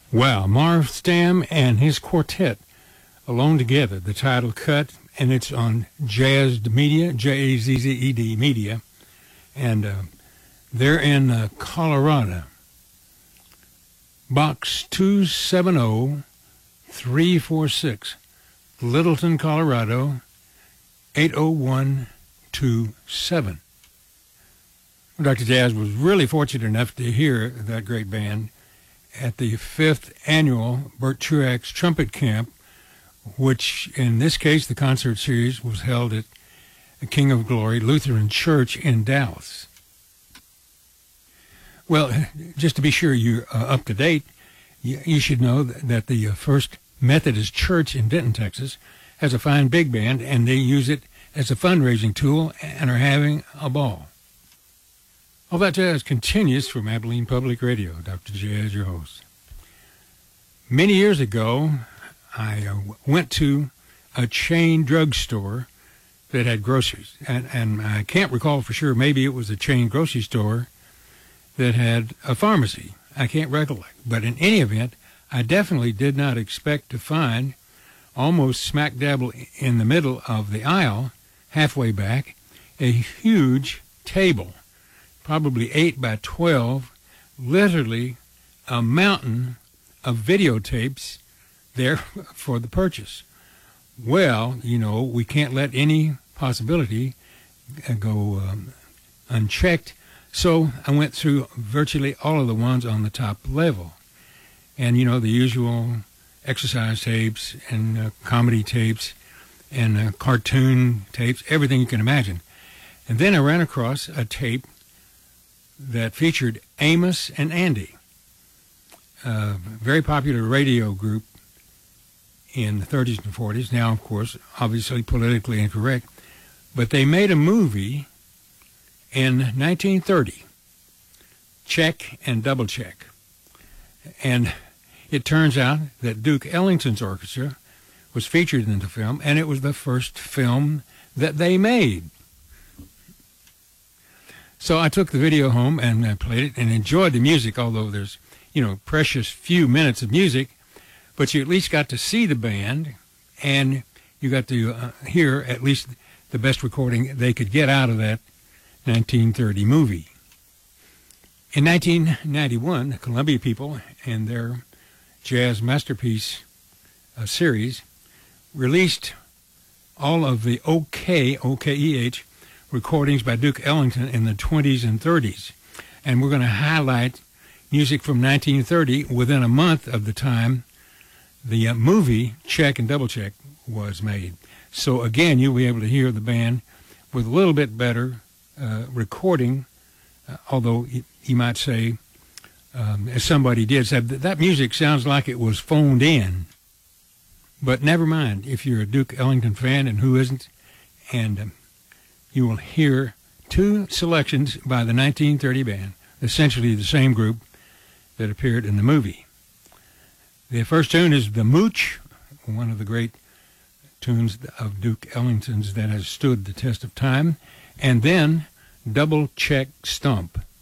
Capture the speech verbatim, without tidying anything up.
Wow, Marv Stam and his quartet alone together, the title cut, and it's on Jazzed Media, J A Z Z E D Media, and uh, they're in uh, Colorado. Box two seven zero three four six, Littleton, Colorado, eight oh one two seven. Doctor Jazz was really fortunate enough to hear that great band at the fifth annual Burt Truax Trumpet Camp, which in this case the concert series was held at the King of Glory Lutheran Church in Dallas. Well, just to be sure you're uh, up to date, you, you should know that, that the uh, First Methodist Church in Denton, Texas, has a fine big band, and they use it as a fundraising tool and are having a ball. All that jazz continues from Abilene Public Radio. Doctor Jazz, your host. Many years ago, I uh, went to a chain drugstore that had groceries, and, and I can't recall for sure. Maybe it was a chain grocery store that had a pharmacy. I can't recollect. But in any event, I definitely did not expect to find, almost smack dab in the middle of the aisle, halfway back, a huge table, probably eight by twelve, literally a mountain of videotapes there for the purchase. Well, you know, we can't let any possibility go um, unchecked, so I went through virtually all of the ones on the top level. And, you know, the usual exercise tapes and uh, comedy tapes and uh, cartoon tapes, everything you can imagine. And then I ran across a tape that featured Amos and Andy, a very popular radio group in the thirties and forties. Now, of course, obviously politically incorrect, but they made a movie in nineteen thirty, Check and Double Check. And it turns out that Duke Ellington's orchestra was featured in the film, and it was the first film that they made. So I took the video home and I played it and enjoyed the music, although there's, you know, precious few minutes of music, but you at least got to see the band and you got to uh, hear at least the best recording they could get out of that nineteen thirty movie. In nineteen ninety-one, the Columbia people and their Jazz Masterpiece uh, series released all of the OK, O K E H, recordings by Duke Ellington in the twenties and thirties. And we're going to highlight music from nineteen thirty within a month of the time the uh, movie Check and Double Check was made. So again, you'll be able to hear the band with a little bit better uh, recording, uh, although you might say, um, as somebody did, said that, that music sounds like it was phoned in. But never mind, if you're a Duke Ellington fan, and who isn't, and um, you will hear two selections by the nineteen thirty band, essentially the same group that appeared in the movie. The first tune is The Mooch, one of the great tunes of Duke Ellington's that has stood the test of time, and then Double Check Stump.